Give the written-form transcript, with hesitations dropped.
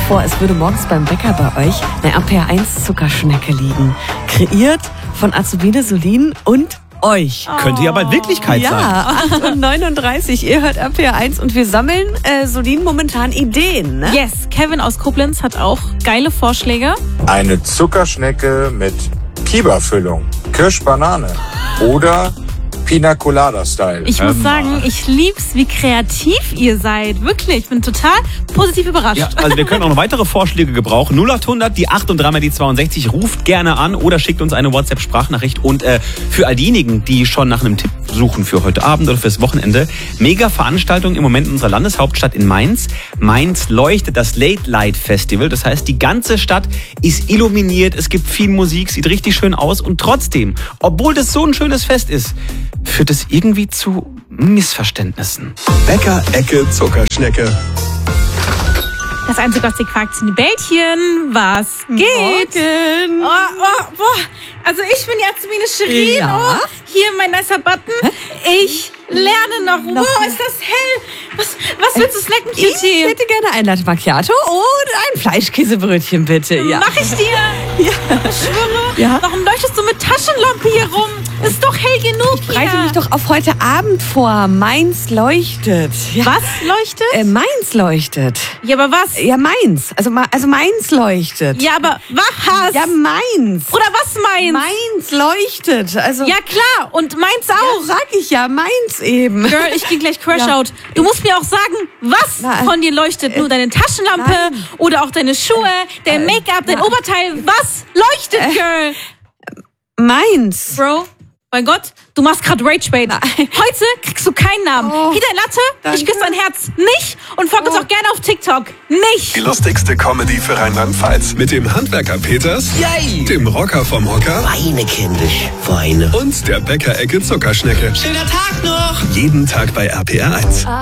vor, es würde morgens beim Bäcker bei euch eine RPR1 Zuckerschnecke liegen. Kreiert von Azubine Solin und euch. Könnte ja bald Wirklichkeit sein. Ja, 8:39 Uhr, ihr hört RPR1 und wir sammeln Solin momentan Ideen. Ne? Yes, Kevin aus Koblenz hat auch geile Vorschläge. Eine Zuckerschnecke mit Kiba-Füllung, Kirschbanane oder Pina Colada-Style. Ich muss sagen, ich lieb's, wie kreativ ihr seid. Wirklich, ich bin total positiv überrascht. Ja, also wir können auch noch weitere Vorschläge gebrauchen. 0800, die 8 und 3 mal die 62. Ruft gerne an oder schickt uns eine WhatsApp-Sprachnachricht. Und für all diejenigen, die schon nach einem Tipp suchen für heute Abend oder fürs Wochenende, mega Veranstaltung im Moment in unserer Landeshauptstadt in Mainz. Mainz leuchtet, das Late Light Festival. Das heißt, die ganze Stadt ist illuminiert. Es gibt viel Musik, sieht richtig schön aus. Und trotzdem, obwohl das so ein schönes Fest ist, führt es irgendwie zu Missverständnissen. Bäcker-Ecke Zuckerschnecke. Das einzigartige Quarkchen Bällchen, was geht? Morgen. Also ich bin die Azubine Shirin. Ja. Oh, hier mein nicer Button. Ich lerne noch. Wow, ist das hell. Was willst du snacken, Ich Cutie? hätte gerne ein Latte Macchiato und ein Fleischkäsebrötchen, bitte. Ja. Mach ich dir? Ja. Ich schwöre. Ja. Warum leuchtest du mit Taschenlampe hier rum? Ist doch hell genug hier. Bereite mich doch auf heute Abend vor. Mainz leuchtet. Ja. Was leuchtet? Mainz leuchtet. Ja, aber was? Ja, Mainz. Also Mainz leuchtet. Ja, aber was? Ja, Mainz. Oder was Mainz? Mainz leuchtet. Also Ja, klar. Und Mainz auch. ja, sag ich ja, Mainz eben. Girl, ich gehe gleich Crash Ja. out. Du musst mir auch sagen, was Na, von dir leuchtet. Nur deine Taschenlampe nein. oder auch deine Schuhe, dein Make-up, dein Oberteil. Was leuchtet, Girl? Mainz. Bro, mein Gott, du machst gerade Ragebait. Heute kriegst du keinen Namen. Oh, Hier dein Latte, danke. ich küsse dein Herz. Nicht und folg uns auch gerne auf TikTok. Nicht. Die lustigste Comedy für Rheinland-Pfalz. Mit dem Handwerker Peters, Yay! dem Rocker vom Hocker Weine, kindisch, Weine. und der Bäcker-Ecke Zuckerschnecke. Schöner Tag noch! Jeden Tag bei RPR1.